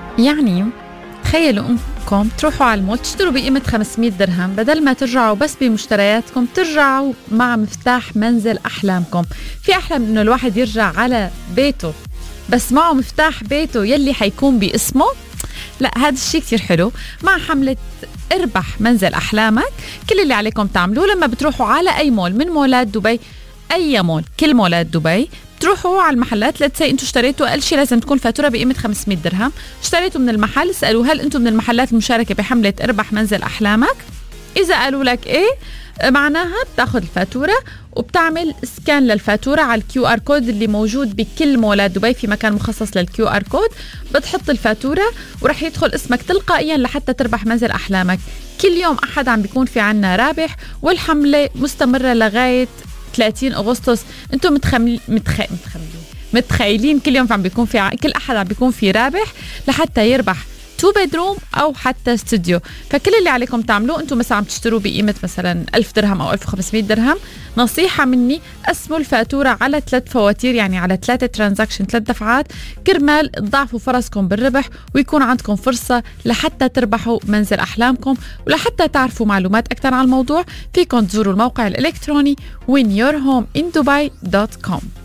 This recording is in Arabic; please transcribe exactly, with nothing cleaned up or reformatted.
يعني تخيلوا انكم تروحوا على المول تشتروا بقيمة خمسمية درهم، بدل ما ترجعوا بس بمشترياتكم ترجعوا مع مفتاح منزل أحلامكم. في أحلى من إنه الواحد يرجع على بيته بس معه مفتاح بيته يلي حيكون باسمه؟ لا، هذا الشيء كتير حلو. مع حملة اربح منزل أحلامك، كل اللي عليكم تعملوه لما بتروحوا على أي مول من مولات دبي، أي مول كل مولات دبي، تروحوا على المحلات. لتسي انتوا اشتريتوا، اقل شيء لازم تكون فاتوره بقيمه خمسمية درهم، اشتريتوا من المحل، اسالوا هل انتم من المحلات المشاركه بحمله اربح منزل احلامك. اذا قالوا لك ايه، معناها بتاخذ الفاتوره وبتعمل سكان للفاتوره على الكيو ار كود اللي موجود بكل مولات دبي، في مكان مخصص للكيو ار كود، بتحط الفاتوره ورح يدخل اسمك تلقائيا لحتى تربح منزل احلامك. كل يوم احد عم بيكون في عنا رابح، والحمله مستمره لغايه ثلاثين أغسطس. انتم متخمل متخ... متخملين متخيلين كل يوم عم بيكون في ع... كل احد عم بيكون في رابح لحتى يربح تو بيدروم او حتى استوديو. فكل اللي عليكم تعملوه، انتم مثلا عم تشتروا بقيمه مثلا ألف درهم او ألف وخمسمية درهم، نصيحه مني قسموا الفاتوره على ثلاث فواتير، يعني على ثلاثه ترانزاكشن، ثلاث دفعات، كرمال تضاعفوا فرصكم بالربح ويكون عندكم فرصه لحتى تربحوا منزل احلامكم. ولحتى تعرفوا معلومات اكثر عن الموضوع، فيكم تزوروا الموقع الالكتروني وين يور هوم ان دبي دوت كوم.